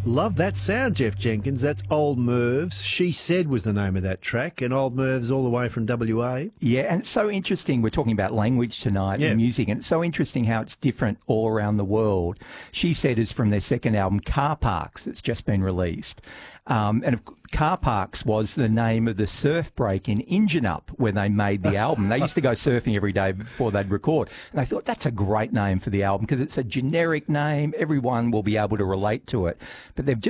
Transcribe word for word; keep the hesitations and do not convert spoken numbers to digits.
Love that sound, Jeff Jenkins. That's Old Mervs. She Said was the name of that track, and Old Mervs all the way from W A. Yeah, and it's so interesting. We're talking about language tonight Yeah. and music, and it's so interesting how it's different all around the world. She Said is from their second album, Car Parks, that's just been released. Um, and of Car Parks was the name of the surf break in Engine Up when they made the album. They used to go surfing every day before they'd record. And they thought, that's a great name for the album because it's a generic name. Everyone will be able to relate to it. But they've just